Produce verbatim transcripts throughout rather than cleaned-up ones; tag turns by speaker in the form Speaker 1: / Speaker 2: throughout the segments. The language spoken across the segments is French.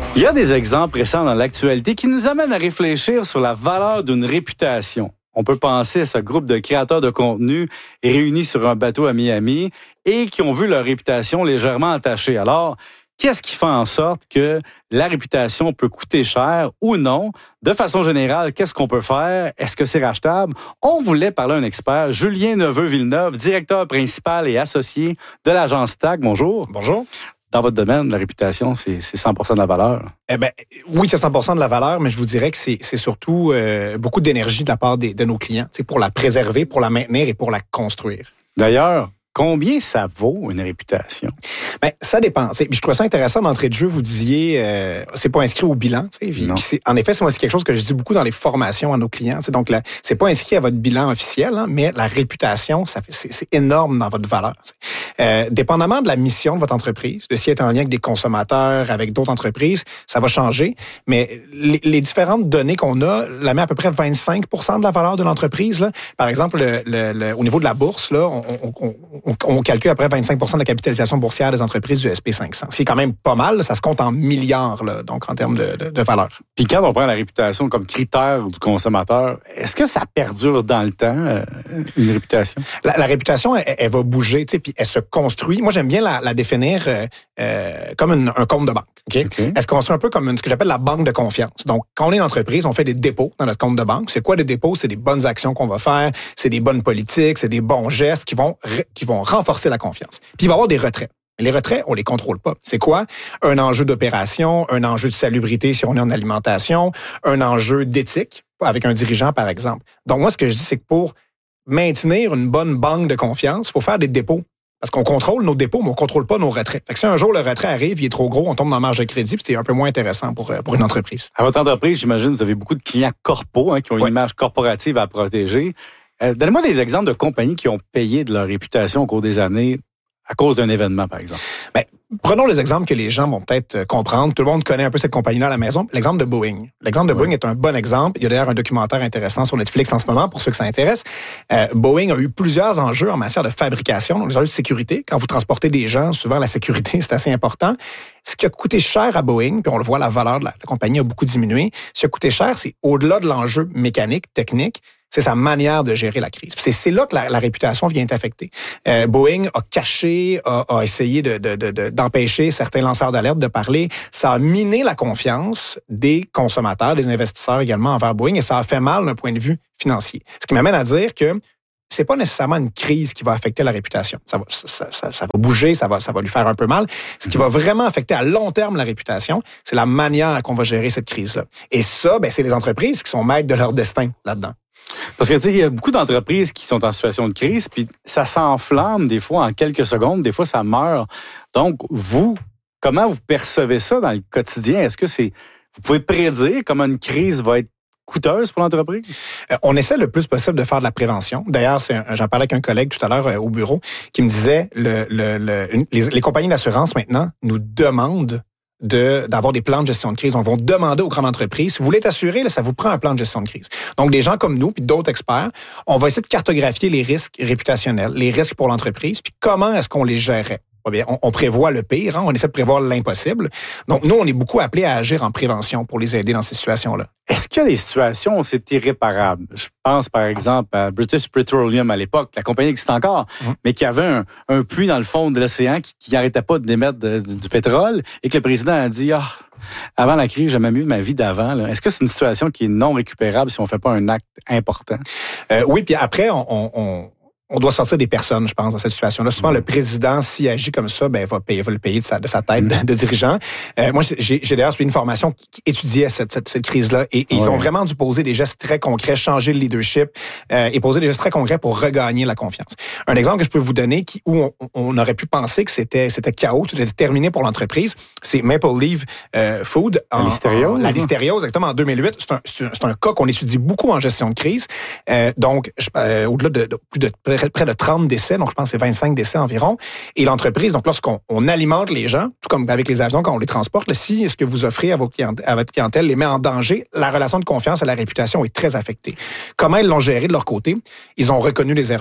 Speaker 1: Il y a des exemples récents dans l'actualité qui nous amènent à réfléchir sur la valeur d'une réputation. On peut penser à ce groupe de créateurs de contenu réunis sur un bateau à Miami et qui ont vu leur réputation légèrement entachée. Alors, qu'est-ce qui fait en sorte que la réputation peut coûter cher ou non? De façon générale, qu'est-ce qu'on peut faire? Est-ce que c'est rachetable? On voulait parler à un expert, Julien Neveu-Villeneuve, directeur principal et associé de l'agence T A C. Bonjour.
Speaker 2: Bonjour.
Speaker 1: Dans votre domaine, la réputation, c'est, c'est cent pour cent de la valeur.
Speaker 2: Eh ben, oui, c'est cent pour cent de la valeur, mais je vous dirais que c'est, c'est surtout euh, beaucoup d'énergie de la part des, de nos clients, c'est pour la préserver, pour la maintenir et pour la construire.
Speaker 1: D'ailleurs, combien ça vaut une réputation?
Speaker 2: Ben, ça dépend. T'sais, je trouvais ça intéressant d'entrée de jeu. Vous disiez, euh, c'est pas inscrit au bilan. Puis, c'est, en effet, c'est moi c'est quelque chose que je dis beaucoup dans les formations à nos clients. T'sais, donc, là, c'est pas inscrit à votre bilan officiel, hein, mais la réputation, ça fait, c'est, c'est énorme dans votre valeur. Euh, dépendamment de la mission de votre entreprise, de si elle est en lien avec des consommateurs, avec d'autres entreprises, ça va changer. Mais les, les différentes données qu'on a, la met à peu près vingt-cinq pour cent de la valeur de l'entreprise. Là. Par exemple, le, le, le, au niveau de la bourse, là, on, on, on, on calcule à peu près vingt-cinq pour cent de la capitalisation boursière des entreprises du S and P cinq cents. C'est quand même pas mal. Là, ça se compte en milliards, là, donc en termes de, de, de valeur.
Speaker 1: Puis quand on prend la réputation comme critère du consommateur, est-ce que ça perdure dans le temps, euh, une réputation?
Speaker 2: La, la réputation, elle, elle va bouger, tu sais, puis elle se construit. Moi, j'aime bien la, la définir euh, euh, comme une, un compte de banque. Okay? Okay. Elle se construit un peu comme une, ce que j'appelle la banque de confiance. Donc, quand on est une entreprise, on fait des dépôts dans notre compte de banque. C'est quoi des dépôts? C'est des bonnes actions qu'on va faire, c'est des bonnes politiques, c'est des bons gestes qui vont, qui vont renforcer la confiance. Puis, il va y avoir des retraits. Les retraits, on les contrôle pas. C'est quoi? Un enjeu d'opération, un enjeu de salubrité si on est en alimentation, un enjeu d'éthique avec un dirigeant, par exemple. Donc, moi, ce que je dis, c'est que pour maintenir une bonne banque de confiance, il faut faire des dépôts. Parce qu'on contrôle nos dépôts, mais on ne contrôle pas nos retraits. Fait que si un jour le retrait arrive, il est trop gros, on tombe dans la marge de crédit, puis c'est un peu moins intéressant pour, pour une entreprise.
Speaker 1: À votre entreprise, j'imagine, vous avez beaucoup de clients corpos hein, qui ont une oui. image corporative à protéger. Euh, donnez-moi des exemples de compagnies qui ont payé de leur réputation au cours des années à cause d'un événement, par exemple.
Speaker 2: Bien, prenons les exemples que les gens vont peut-être comprendre. Tout le monde connaît un peu cette compagnie-là à la maison. L'exemple de Boeing. L'exemple de oui. Boeing est un bon exemple. Il y a d'ailleurs un documentaire intéressant sur Netflix en ce moment, pour ceux que ça intéresse. Euh, Boeing a eu plusieurs enjeux en matière de fabrication, donc les enjeux de sécurité. Quand vous transportez des gens, souvent la sécurité, c'est assez important. Ce qui a coûté cher à Boeing, puis on le voit, la valeur de la, la compagnie a beaucoup diminué. Ce qui a coûté cher, c'est au-delà de l'enjeu mécanique, technique, c'est sa manière de gérer la crise. C'est, c'est là que la, la réputation vient être affectée. Euh, Boeing a caché, a, a essayé de, de, de, d'empêcher certains lanceurs d'alerte de parler. Ça a miné la confiance des consommateurs, des investisseurs également envers Boeing, et ça a fait mal d'un point de vue financier. Ce qui m'amène à dire que c'est pas nécessairement une crise qui va affecter la réputation. Ça va, ça, ça, ça va bouger, ça va, ça va lui faire un peu mal. Ce qui va vraiment affecter à long terme la réputation, c'est la manière qu'on va gérer cette crise-là. Et ça, ben, c'est les entreprises qui sont maîtres de leur destin là-dedans.
Speaker 1: Parce que, tu sais, il y a beaucoup d'entreprises qui sont en situation de crise, puis ça s'enflamme des fois en quelques secondes, des fois ça meurt. Donc, vous, comment vous percevez ça dans le quotidien? Est-ce que c'est, vous pouvez prédire comment une crise va être coûteuse pour l'entreprise?
Speaker 2: Euh, on essaie le plus possible de faire de la prévention. D'ailleurs, c'est un, j'en parlais avec un collègue tout à l'heure euh, au bureau qui me disait, le, le, le, une, les, les compagnies d'assurance maintenant nous demandent de d'avoir des plans de gestion de crise. On va demander aux grandes entreprises, si vous voulez être assuré, là, ça vous prend un plan de gestion de crise. Donc, des gens comme nous, puis d'autres experts, on va essayer de cartographier les risques réputationnels, les risques pour l'entreprise, puis comment est-ce qu'on les gérerait. Bien, on, on prévoit le pire, hein, on essaie de prévoir l'impossible. Donc, nous, on est beaucoup appelés à agir en prévention pour les aider dans ces situations-là.
Speaker 1: Est-ce qu'il y a des situations où c'est irréparable? Je pense, par exemple, à British Petroleum à l'époque, la compagnie existe encore, mmh. mais qui avait un, un puits dans le fond de l'océan qui n'arrêtait pas d'émettre de, de, du pétrole et que le président a dit ah, « avant la crise, j'aimais mieux ma vie d'avant. » Est-ce que c'est une situation qui est non récupérable si on ne fait pas un acte important?
Speaker 2: Euh, oui, puis après, on... on, on... On doit sortir des personnes, je pense, dans cette situation-là. Souvent, mmh. le président, s'il agit comme ça, ben, va payer, va le payer de sa, de sa tête mmh. de, de dirigeant. Euh, moi, j'ai, j'ai d'ailleurs suivi une formation qui, qui étudiait cette, cette, cette crise-là et, et ouais. ils ont vraiment dû poser des gestes très concrets, changer le leadership euh, et poser des gestes très concrets pour regagner la confiance. Un exemple que je peux vous donner qui, où on, on aurait pu penser que c'était, c'était chaos, tout était terminé pour l'entreprise, c'est Maple Leaf euh, Food. En,
Speaker 1: la listériose.
Speaker 2: En, la listériose, exactement, en deux mille huit. C'est un, c'est un, c'est un cas qu'on étudie beaucoup en gestion de crise. Euh, donc, je, euh, au-delà de, de plus de près de trente décès, donc je pense que c'est vingt-cinq décès environ. Et l'entreprise, donc lorsqu'on on alimente les gens, tout comme avec les avions quand on les transporte, là, si ce que vous offrez à, vos clientèles, à votre clientèle les met en danger, la relation de confiance et la réputation est très affectée. Comment ils l'ont géré de leur côté? Ils ont reconnu les erreurs.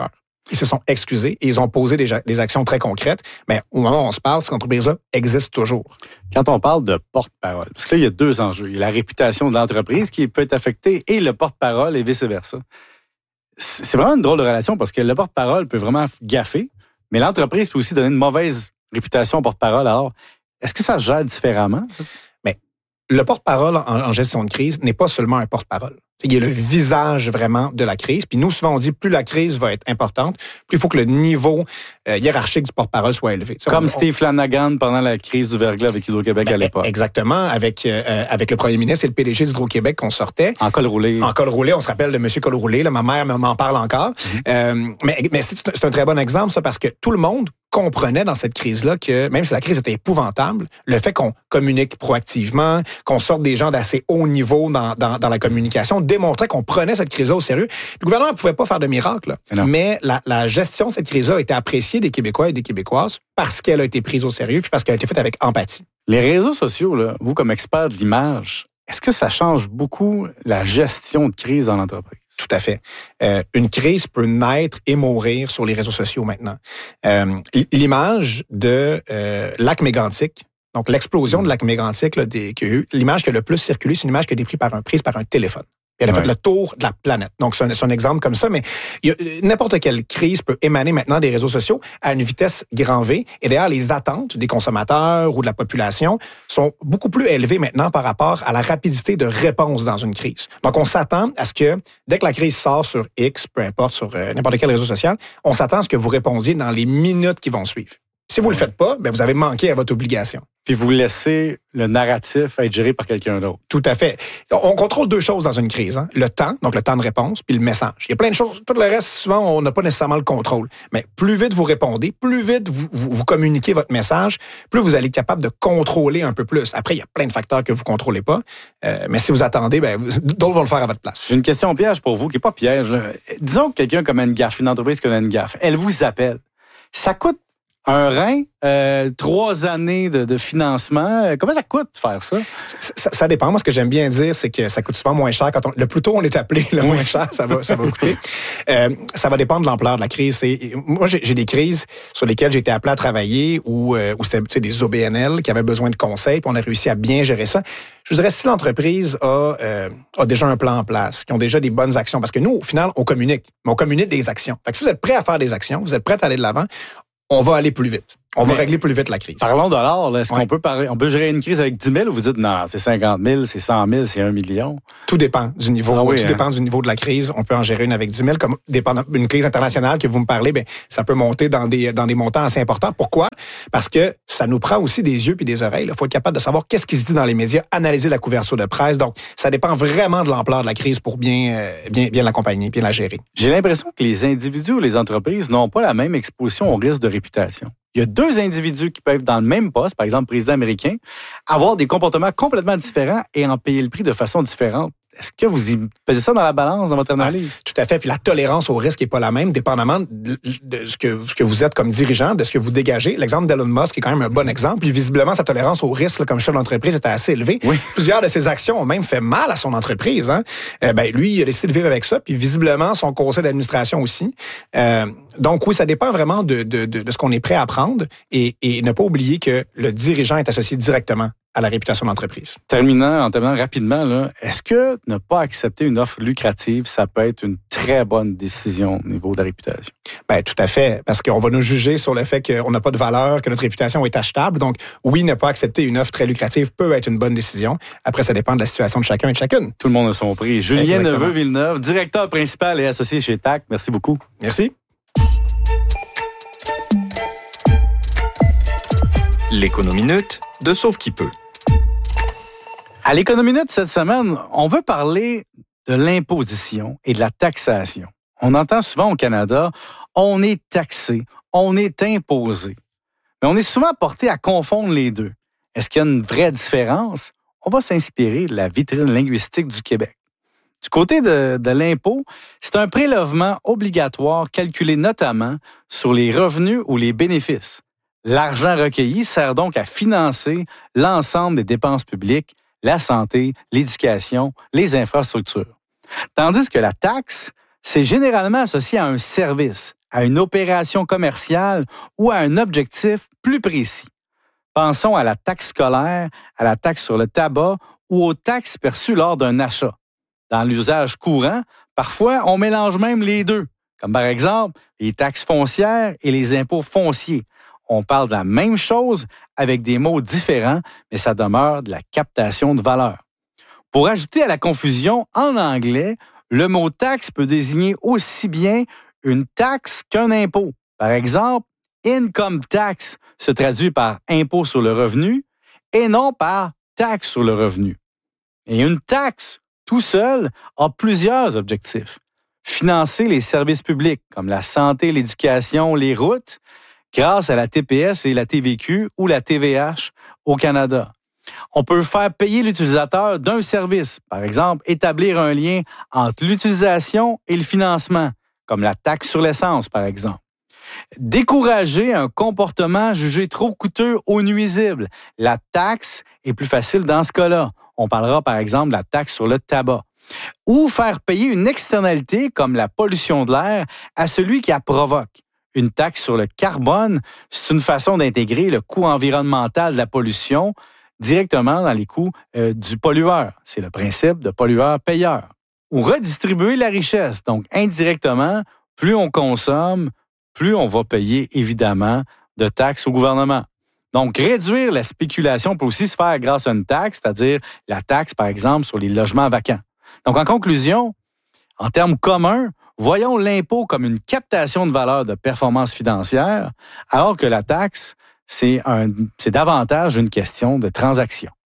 Speaker 2: Ils se sont excusés et ils ont posé des, des actions très concrètes. Mais au moment où on se parle, cette entreprise-là existe toujours.
Speaker 1: Quand on parle de porte-parole, parce que là, il y a deux enjeux. Il y a la réputation de l'entreprise qui peut être affectée et le porte-parole et vice-versa. C'est vraiment une drôle de relation parce que le porte-parole peut vraiment gaffer, mais l'entreprise peut aussi donner une mauvaise réputation au porte-parole. Alors, est-ce que ça se gère différemment, ça?
Speaker 2: Mais le porte-parole en, en gestion de crise n'est pas seulement un porte-parole. Il y a le visage vraiment de la crise. Puis nous, souvent, on dit plus la crise va être importante, plus il faut que le niveau euh, hiérarchique du porte-parole soit élevé. T'sais,
Speaker 1: Comme
Speaker 2: on,
Speaker 1: Steve Flanagan pendant la crise du verglas avec Hydro-Québec ben, à l'époque.
Speaker 2: Exactement, avec euh, avec le premier ministre et le P D G d'Hydro-Québec qu'on sortait.
Speaker 1: En col roulé.
Speaker 2: En col roulé, on se rappelle de M. Col roulé. Là, ma mère m'en parle encore. Mm-hmm. euh, mais mais c'est, c'est un très bon exemple, ça, parce que tout le monde comprenait dans cette crise-là que, même si la crise était épouvantable, le fait qu'on communique proactivement, qu'on sorte des gens d'assez haut niveau dans, dans, dans la communication, démontrait qu'on prenait cette crise-là au sérieux. Le gouvernement ne pouvait pas faire de miracle, mais, mais la, la gestion de cette crise-là a été appréciée des Québécois et des Québécoises parce qu'elle a été prise au sérieux puis parce qu'elle a été faite avec empathie.
Speaker 1: Les réseaux sociaux, là, vous, comme expert de l'image, est-ce que ça change beaucoup la gestion de crise dans l'entreprise?
Speaker 2: Tout à fait. Euh, une crise peut naître et mourir sur les réseaux sociaux maintenant. Euh, l'image de euh, lac mégantic, donc l'explosion de lac mégantic, là, des, qui a eu, l'image qui a le plus circulé, c'est une image qui a été prise par un, prise par un téléphone. Elle a ouais. fait le tour de la planète. Donc, c'est un, c'est un exemple comme ça, mais il y a, n'importe quelle crise peut émaner maintenant des réseaux sociaux à une vitesse grand V. Et d'ailleurs, les attentes des consommateurs ou de la population sont beaucoup plus élevées maintenant par rapport à la rapidité de réponse dans une crise. Donc, on s'attend à ce que, dès que la crise sort sur X, peu importe, sur euh, n'importe quel réseau social, on s'attend à ce que vous répondiez dans les minutes qui vont suivre. Si vous ne le faites pas, ben vous avez manqué à votre obligation.
Speaker 1: Puis vous laissez le narratif être géré par quelqu'un d'autre.
Speaker 2: Tout à fait. On contrôle deux choses dans une crise. Hein? Le temps, donc le temps de réponse, puis le message. Il y a plein de choses. Tout le reste, souvent, on n'a pas nécessairement le contrôle. Mais plus vite vous répondez, plus vite vous, vous, vous communiquez votre message, plus vous allez être capable de contrôler un peu plus. Après, il y a plein de facteurs que vous ne contrôlez pas. Euh, mais si vous attendez, ben, d'autres vont le faire à votre place.
Speaker 1: J'ai une question piège pour vous, qui n'est pas piège. Là. Disons que quelqu'un comme une gaffe, une entreprise comme une gaffe, elle vous appelle. Ça coûte un rein, euh, trois années de, de financement. Comment ça coûte de faire ça?
Speaker 2: Ça, ça? Ça dépend. Moi, ce que j'aime bien dire, c'est que ça coûte souvent moins cher. Quand on, le plus tôt on est appelé, le moins cher ça va, ça va coûter. Euh, ça va dépendre de l'ampleur de la crise. Et, moi, j'ai, j'ai des crises sur lesquelles j'ai été appelé à travailler où, euh, où c'était des O B N L qui avaient besoin de conseils, puis on a réussi à bien gérer ça. Je vous dirais, si l'entreprise a, euh, a déjà un plan en place, qui ont déjà des bonnes actions, parce que nous, au final, on communique, mais on communique des actions. Fait que si vous êtes prêt à faire des actions, vous êtes prêt à aller de l'avant, on va aller plus vite. On Mais va régler plus vite la crise.
Speaker 1: Parlons de l'or. Est-ce ouais. qu'on peut parler, on peut gérer une crise avec dix mille ou vous dites non, c'est cinquante mille, c'est cent mille, c'est un million?
Speaker 2: Tout dépend du niveau. Ah oui, tout hein? dépend du niveau de la crise. On peut en gérer une avec dix mille. Comme dépendant une crise internationale que vous me parlez, ben ça peut monter dans des dans des montants assez importants. Pourquoi? Parce que ça nous prend aussi des yeux puis des oreilles. Il faut être capable de savoir qu'est-ce qui se dit dans les médias, analyser la couverture de presse. Donc, ça dépend vraiment de l'ampleur de la crise pour bien euh, bien bien l'accompagner, bien la gérer.
Speaker 1: J'ai l'impression que les individus ou les entreprises n'ont pas la même exposition au risque de réputation. Il y a deux individus qui peuvent être dans le même poste, par exemple, président américain, avoir des comportements complètement différents et en payer le prix de façon différente. Est-ce que vous y pesez ça dans la balance, dans votre analyse?
Speaker 2: Ah, tout à fait. Puis la tolérance au risque n'est pas la même, dépendamment de, de ce, que, ce que vous êtes comme dirigeant, de ce que vous dégagez. L'exemple d'Elon Musk est quand même un bon exemple. Puis visiblement, sa tolérance au risque là, comme chef d'entreprise était assez élevée. Oui. Plusieurs de ses actions ont même fait mal à son entreprise. Hein. Euh, ben, lui, il a décidé de vivre avec ça. Puis visiblement, son conseil d'administration aussi. Euh, donc oui, ça dépend vraiment de, de, de, de ce qu'on est prêt à prendre et, et ne pas oublier que le dirigeant est associé directement à la réputation de l'entreprise.
Speaker 1: Terminant, en terminant rapidement, là, est-ce que ne pas accepter une offre lucrative, ça peut être une très bonne décision au niveau de la réputation?
Speaker 2: Ben, tout à fait, parce qu'on va nous juger sur le fait qu'on n'a pas de valeur, que notre réputation est achetable. Donc, oui, ne pas accepter une offre très lucrative peut être une bonne décision. Après, ça dépend de la situation de chacun et de chacune.
Speaker 1: Tout le monde a son prix. Julien Neveu-Villeneuve, directeur principal et associé chez T A C. Merci beaucoup.
Speaker 2: Merci.
Speaker 3: L'Économinute de Sauve qui peut.
Speaker 1: À l'Économinute cette semaine, on veut parler de l'imposition et de la taxation. On entend souvent au Canada, on est taxé, on est imposé. Mais on est souvent porté à confondre les deux. Est-ce qu'il y a une vraie différence? On va s'inspirer de la vitrine linguistique du Québec. Du côté de, de l'impôt, c'est un prélèvement obligatoire calculé notamment sur les revenus ou les bénéfices. L'argent recueilli sert donc à financer l'ensemble des dépenses publiques, la santé, l'éducation, les infrastructures. Tandis que la taxe, c'est généralement associé à un service, à une opération commerciale ou à un objectif plus précis. Pensons à la taxe scolaire, à la taxe sur le tabac ou aux taxes perçues lors d'un achat. Dans l'usage courant, parfois, on mélange même les deux, comme par exemple les taxes foncières et les impôts fonciers. On parle de la même chose avec des mots différents, mais ça demeure de la captation de valeur. Pour ajouter à la confusion, en anglais, le mot taxe peut désigner aussi bien une taxe qu'un impôt. Par exemple, income tax se traduit par impôt sur le revenu et non par taxe sur le revenu. Et une taxe, tout seul, a plusieurs objectifs. Financer les services publics comme la santé, l'éducation, les routes, grâce à la T P S et la T V Q ou la T V H au Canada. On peut faire payer l'utilisateur d'un service, par exemple, établir un lien entre l'utilisation et le financement, comme la taxe sur l'essence, par exemple. Décourager un comportement jugé trop coûteux ou nuisible. La taxe est plus facile dans ce cas-là. On parlera, par exemple, de la taxe sur le tabac. Ou faire payer une externalité, comme la pollution de l'air, à celui qui la provoque. Une taxe sur le carbone, c'est une façon d'intégrer le coût environnemental de la pollution directement dans les coûts euh, du pollueur. C'est le principe de pollueur-payeur. Ou redistribuer la richesse. Donc, indirectement, plus on consomme, plus on va payer, évidemment, de taxes au gouvernement. Donc, réduire la spéculation peut aussi se faire grâce à une taxe, c'est-à-dire la taxe, par exemple, sur les logements vacants. Donc, en conclusion, en termes communs, voyons l'impôt comme une captation de valeur de performance financière, alors que la taxe, c'est, un, c'est davantage une question de transaction.